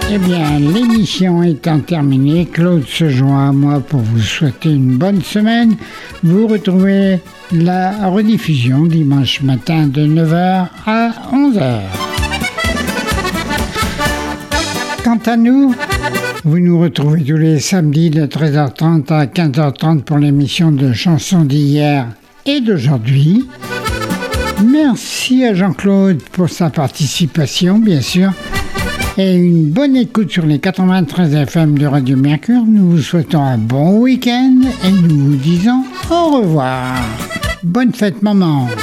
Eh bien, l'émission étant terminée, Claude se joint à moi pour vous souhaiter une bonne semaine. Vous retrouvez la rediffusion dimanche matin de 9h à 11h. Quant à nous, vous nous retrouvez tous les samedis de 13h30 à 15h30 pour l'émission de chansons d'hier et d'aujourd'hui. Merci à Jean-Claude pour sa participation, bien sûr. Et une bonne écoute sur les 93 FM de Radio Mercure. Nous vous souhaitons un bon week-end et nous vous disons au revoir. Bonne fête, maman.